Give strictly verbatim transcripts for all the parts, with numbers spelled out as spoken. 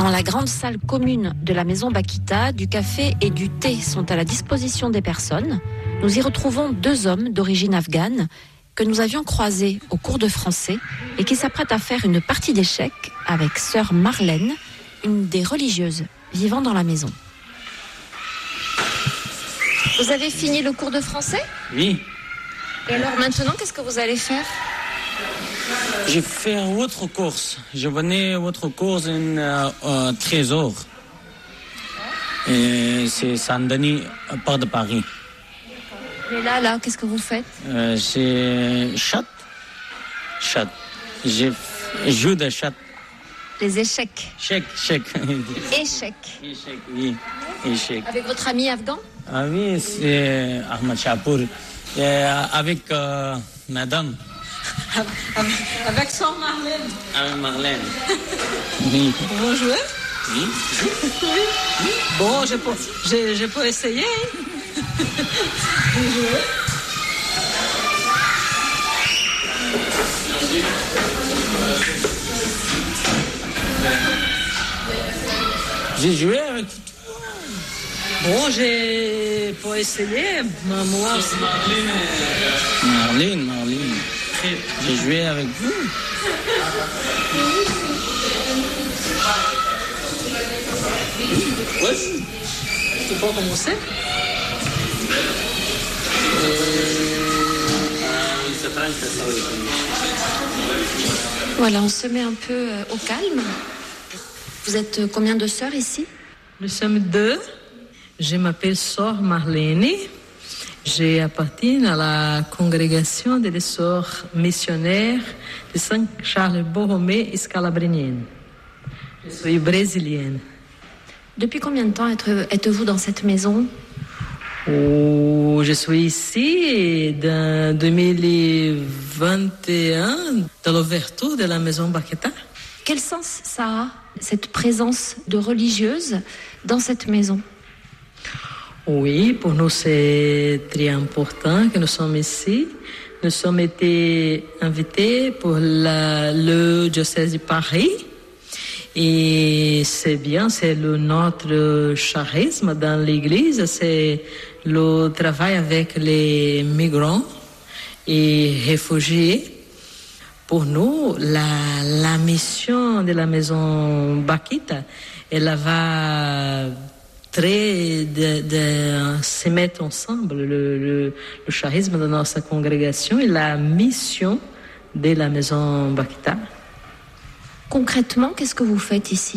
Dans la grande salle commune de la maison Bakita, du café et du thé sont à la disposition des personnes. Nous y retrouvons deux hommes d'origine afghane que nous avions croisés au cours de français et qui s'apprêtent à faire une partie d'échecs avec sœur Marlène, une des religieuses vivant dans la maison. Vous avez fini le cours de français ? Oui. Et alors maintenant, qu'est-ce que vous allez faire ? J'ai fait autre course. Je venais à autre course en euh, euh, Trésor. Et c'est Saint-Denis, part de Paris. Et là, là, qu'est-ce que vous faites ? Euh, c'est chat. Chat. Je joue de chat. Les échecs. Chèque, chèque. Échecs. Échec, oui. Échec. Avec votre ami afghan ? Ah oui, c'est Ahmad Chapour. Et avec euh, madame. Avec, avec sœur Marlène. Avec Marlène. Oui. Bon joueur. Oui. Oui. Bon, je peux, je, je peux essayer. Bon joueur. J'ai joué avec toi. Bon, j'ai pas essayé, mais moi aussi. Marlène, Marlène. J'ai joué avec vous. Ouais. Tu peux commencer? Voilà, on se met un peu au calme. Vous êtes combien de sœurs ici ? Nous sommes deux. Je m'appelle sœur Marlène. J'appartiens à la congrégation des sœurs missionnaires de Saint-Charles-Borromée et Scalabrinienne. Je suis brésilienne. Depuis combien de temps êtes-vous dans cette maison ? Oh, je suis ici en deux mille vingt et un, dans l'ouverture de la maison Bakita. Quel sens ça a, cette présence de religieuses dans cette maison ? Oui, pour nous c'est très important que nous sommes ici. Nous sommes été invités pour la, le diocèse de Paris. Et c'est bien, c'est le, notre charisme dans l'église, c'est le travail avec les migrants et réfugiés. Pour nous, la, la mission de la maison Bakita, elle va très de, de se mettre ensemble, le, le, le charisme de notre congrégation et la mission de la maison Bakita. Concrètement, qu'est-ce que vous faites ici ?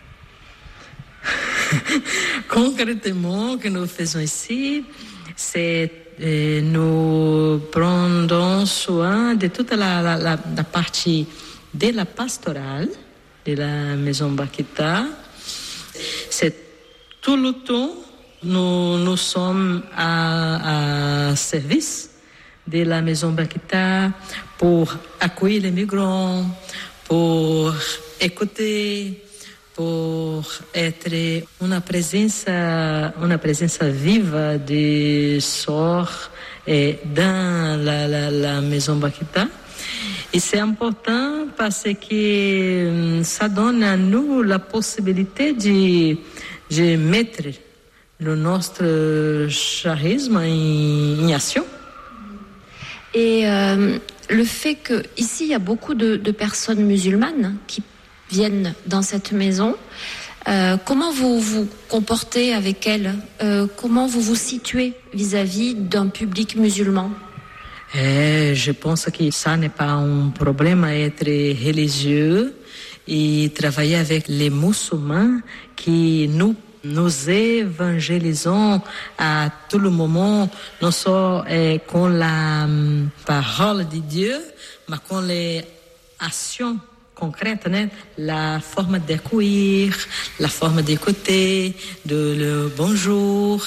Concrètement, ce que nous faisons ici, c'est euh, nous prenons soin de toute la, la, la, la partie de la pastorale de la maison Bakita. C'est tout le temps, nous, nous sommes à, à service de la maison Bakita pour accueillir les migrants, pour écouter, pour être une présence, une présence vive des sœurs dans la, la, la maison Bakita. Et c'est important parce que ça donne à nous la possibilité de, de mettre le notre charisme en, en action. Et euh, le fait qu'ici, il y a beaucoup de, de personnes musulmanes qui viennent dans cette maison, euh, comment vous vous comportez avec elles ? euh, Comment vous vous situez vis-à-vis d'un public musulman ? Et je pense que ça n'est pas un problème à être religieux et travailler avec les musulmans qui nous Nous évangélisons à tout le moment, non seulement con la um, parole de Dieu, mais con les actions concrètes, né? La forme d'accueillir, la forme d'écouter, de le bonjour.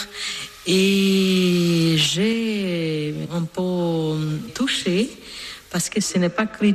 Et j'ai un peu touché parce que ce n'est pas